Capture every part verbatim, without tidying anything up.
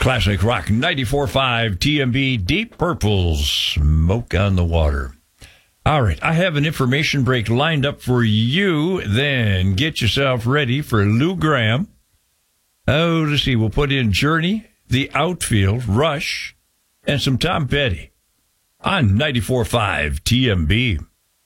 Classic Rock ninety-four point five T M B, Deep Purple's Smoke on the Water. All right, I have an information break lined up for you. Then get yourself ready for Lou Gramm. Oh, let's see, we'll put in Journey, The Outfield, Rush, and some Tom Petty on ninety-four point five T M B.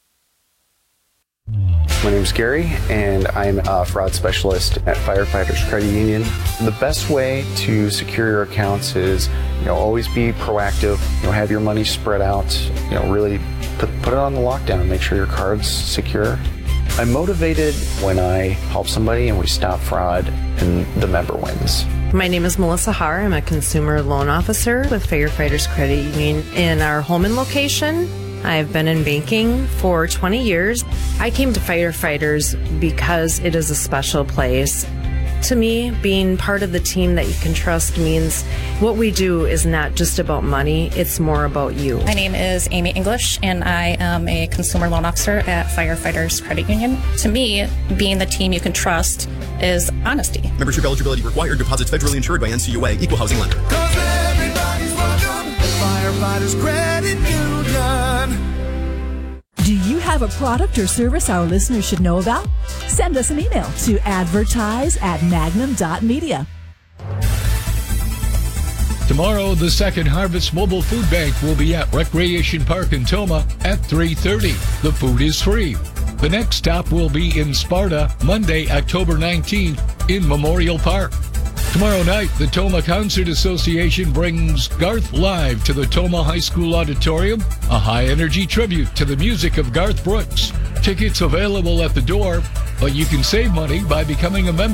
My name's Gary, and I'm a fraud specialist at Firefighters Credit Union. The best way to secure your accounts is, you know, always be proactive. You know, have your money spread out. You know, really put put it on the lockdown. Make sure your card's secure. I'm motivated when I help somebody and we stop fraud, and the member wins. My name is Melissa Haar. I'm a consumer loan officer with Firefighters Credit Union in our Holman location. I've been in banking for twenty years. I came to Firefighters because it is a special place. To me, being part of the team that you can trust means what we do is not just about money, it's more about you. My name is Amy English, and I am a consumer loan officer at Firefighters Credit Union. To me, being the team you can trust is honesty. Membership eligibility required. Deposits federally insured by N C U A. Equal housing lender. Cause everybody's welcome at Firefighters Credit Union. Do you have a product or service our listeners should know about? Send us an email to advertise at magnum dot media. Tomorrow, the Second Harvest Mobile Food Bank will be at Recreation Park in Toma at three thirty. The food is free. The next stop will be in Sparta, Monday, October nineteenth, in Memorial Park. Tomorrow night, the Toma Concert Association brings Garth live to the Toma High School Auditorium, a high-energy tribute to the music of Garth Brooks. Tickets available at the door, but you can save money by becoming a member.